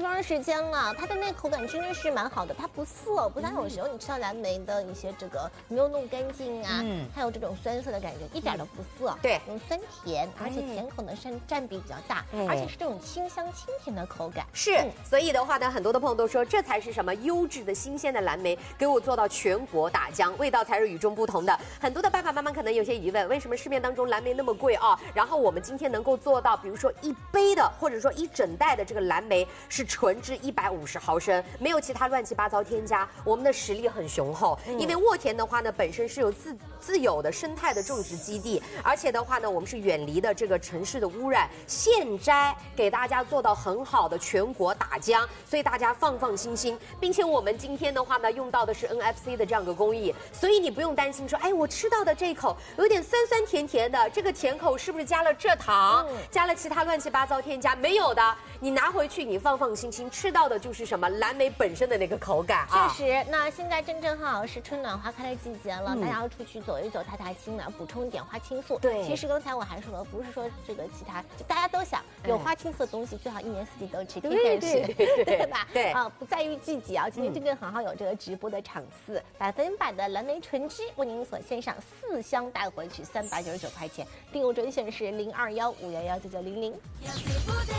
多长时间了，它的那个口感真的是蛮好的，它不涩，不像有时候你吃到蓝莓的一些这个没有弄干净啊，还有这种酸涩的感觉，一点都不涩。 对， 酸甜，而且甜口呢占比比较大，而且是这种清香清甜的口感。 是，所以的话呢，很多的朋友都说这才是什么优质的新鲜的蓝莓，给我做到全国打浆，味道才是与众不同的。很多的爸爸妈妈可能有些疑问，为什么市面当中蓝莓那么贵啊？然后我们今天能够做到，比如说1杯的或者说一整袋的这个蓝莓是纯质150毫升，没有其他乱七八糟添加，我们的实力很雄厚。因为沃田的话呢，本身是有自有的生态的种植基地，而且的话呢，我们是远离的这个城市的污染，现摘给大家做到很好的全国打浆，所以大家放心，并且我们今天的话呢，用到的是 NFC 的这样个工艺，所以你不用担心说，哎，我吃到的这一口有点酸酸甜甜的，这个甜口是不是加了蔗糖，加了其他乱七八糟添加？没有的，你拿回去你放心，吃到的就是什么蓝莓本身的那个口感啊。 确实，那现在正好是春暖花开的季节了，大家要出去走一走，踏青呢，补充一点花青素。 对， 其实刚才我还说了，不是说这个其他，大家都想有花青素的东西，最好1年4季都吃，天天吃，对吧？ 对啊，不在于季节啊。今天正好有这个直播的场次，100%的蓝莓纯汁为您所献上4箱带回去，399块钱，订购专线是0215119900。